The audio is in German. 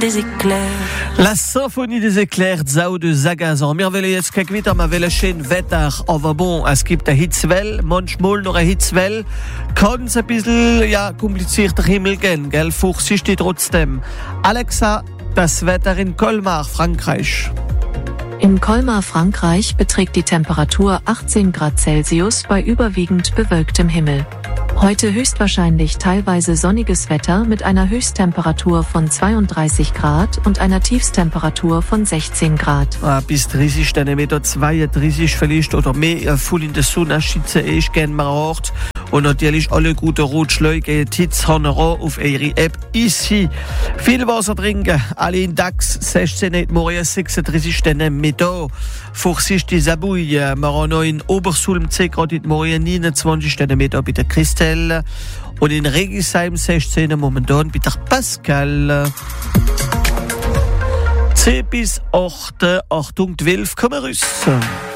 des éclairs. La symphonie des éclairs, Zau de Zagazan. Wir wollen jetzt kijken wieder, wir wollen schön Wetter. Aber bon, es gibt eine Hitzwelle, manchmal noch eine Hitzwelle. Kann es ein bisschen, komplizierter Himmel gehen, gell? Fuchs die trotzdem. Alexa, das Wetter in Colmar, Frankreich. In Colmar, Frankreich, beträgt die Temperatur 18 Grad Celsius bei überwiegend bewölktem Himmel. Heute höchstwahrscheinlich teilweise sonniges Wetter mit einer Höchsttemperatur von 32 Grad und einer Tiefsttemperatur von 16 Grad. Bis 30 cm, 32 vielleicht oder mehr, voll in der Sonne schütze ich gerne mal Ort. Und natürlich alle gute Rutschläuge, Titz, Honorar auf eure App ici. Viel Wasser trinken, alle in DAX, 16 morgen, 36 Mittag. Vorsichtig die Sabouille, wir haben noch in Obersulm 10 Grad in morgen, 29 Mittag bei der Christelle. Und in Regisheim 16 momentan bei der Pascal. 10 bis 8, Achtung, 12, komm raus.